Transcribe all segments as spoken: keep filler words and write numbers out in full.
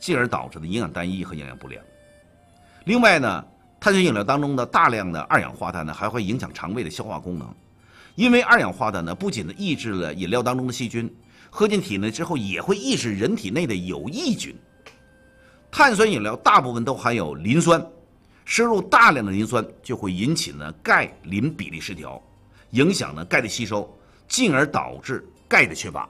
进而导致的营养单一和营养不良。另外呢，碳酸饮料当中的大量的二氧化碳呢，还会影响肠胃的消化功能。因为二氧化碳呢，不仅呢抑制了饮料当中的细菌，喝进体内之后也会抑制人体内的有益菌。碳酸饮料大部分都含有磷酸，摄入大量的磷酸就会引起呢钙磷比例失调，影响呢钙的吸收，进而导致钙的缺乏。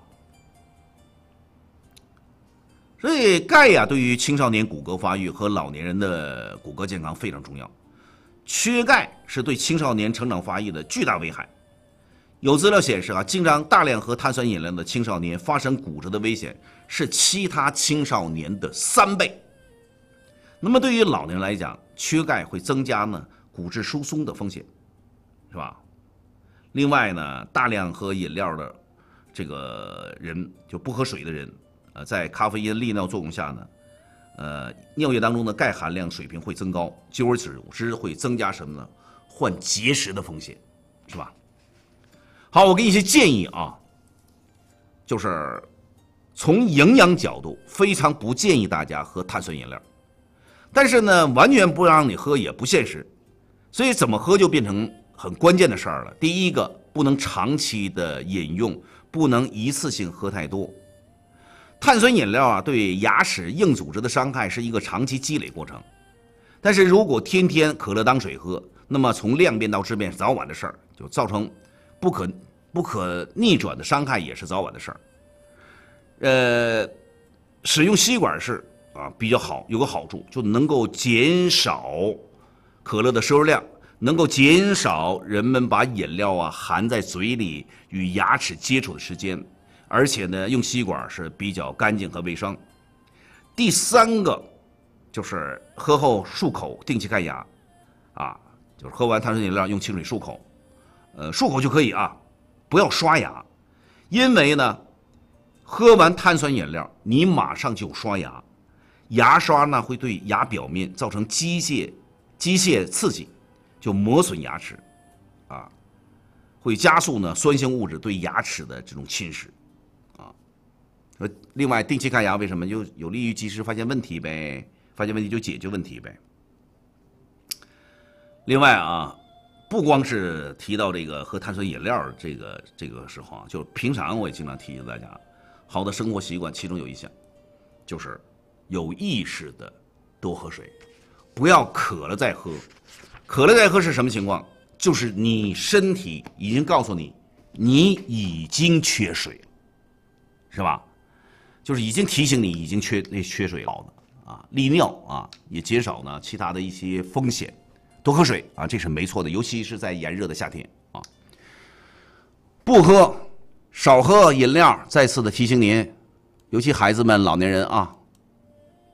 所以钙呀，对于青少年骨骼发育和老年人的骨骼健康非常重要。缺钙是对青少年成长发育的巨大危害。有资料显示啊，经常大量喝碳酸饮料的青少年发生骨折的危险是其他青少年的三倍。那么对于老年人来讲，缺钙会增加呢骨质疏松的风险，是吧？另外呢，大量喝饮料的这个人，就不喝水的人。呃，在咖啡因利尿作用下呢，呃，尿液当中的钙含量水平会增高，久而久之会增加什么呢？患结石的风险，是吧？好，我给你一些建议啊，就是从营养角度，非常不建议大家喝碳酸饮料，但是呢，完全不让你喝也不现实，所以怎么喝就变成很关键的事儿了。第一个，不能长期的饮用，不能一次性喝太多。碳酸饮料啊，对牙齿硬组织的伤害是一个长期积累过程。但是如果天天可乐当水喝，那么从量变到质变是早晚的事儿，就造成不可不可逆转的伤害，也是早晚的事儿。呃，使用吸管式啊比较好，有个好处就能够减少可乐的摄入量，能够减少人们把饮料啊含在嘴里与牙齿接触的时间。而且呢，用吸管是比较干净和卫生。第三个就是喝后漱口，定期看牙，啊，就是喝完碳酸饮料用清水漱口，呃，漱口就可以啊，不要刷牙，因为呢，喝完碳酸饮料你马上就刷牙，牙刷呢会对牙表面造成机械机械刺激，就磨损牙齿，啊，会加速呢酸性物质对牙齿的这种侵蚀。另外，定期看牙为什么？就有利于及时发现问题呗，发现问题就解决问题呗。另外啊，不光是提到这个喝碳酸饮料这个这个时候啊，就平常我也经常提醒大家，好的生活习惯其中有一项，就是有意识的多喝水，不要渴了再喝。渴了再喝是什么情况？就是你身体已经告诉你，你已经缺水了，是吧？就是已经提醒你已经缺那缺水了啊，利尿啊，也减少呢其他的一些风险。多喝水啊，这是没错的，尤其是在炎热的夏天啊。不喝，少喝饮料。再次的提醒您，尤其孩子们、老年人啊，